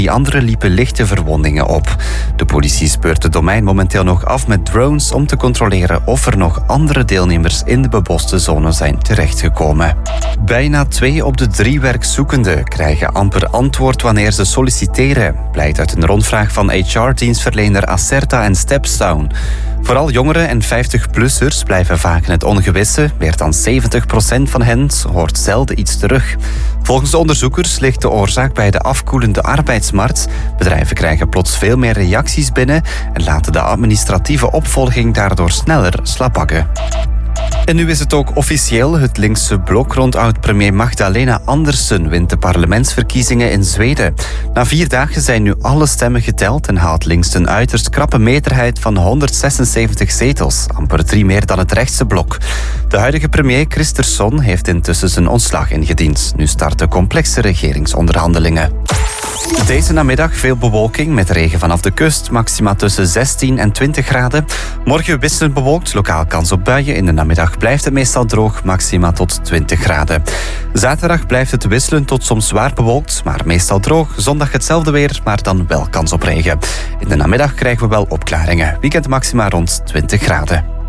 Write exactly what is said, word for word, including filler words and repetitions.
Die anderen liepen lichte verwondingen op. De politie speurt het domein momenteel nog af met drones om te controleren of er nog andere deelnemers in de beboste zone zijn terechtgekomen. Bijna twee op de drie werkzoekenden krijgen amper antwoord wanneer ze solliciteren, blijkt uit een rondvraag van H R-dienstverlener Acerta en Stepstone. Vooral jongeren en vijftig-plussers blijven vaak in het ongewisse. Meer dan zeventig procent van hen hoort zelden iets terug. Volgens de onderzoekers ligt de oorzaak bij de afkoelende arbeidsmarkt. Bedrijven krijgen plots veel meer reacties binnen en laten de administratieve opvolging daardoor sneller slapakken. En nu is het ook officieel. Het linkse blok rond oud-premier Magdalena Andersson wint de parlementsverkiezingen in Zweden. Na vier dagen zijn nu alle stemmen geteld en haalt links een uiterst krappe meerderheid van honderdzesenzeventig zetels, amper drie meer dan het rechtse blok. De huidige premier Kristersson heeft intussen zijn ontslag ingediend. Nu starten complexe regeringsonderhandelingen. Deze namiddag veel bewolking met regen vanaf de kust, maxima tussen zestien en twintig graden. Morgen wisselend bewolkt, lokaal kans op buien. In de namiddag blijft het meestal droog, maxima tot twintig graden. Zaterdag blijft het wisselend tot soms zwaar bewolkt, maar meestal droog. Zondag hetzelfde weer, maar dan wel kans op regen. In de namiddag krijgen we wel opklaringen. Weekend maxima rond twintig graden.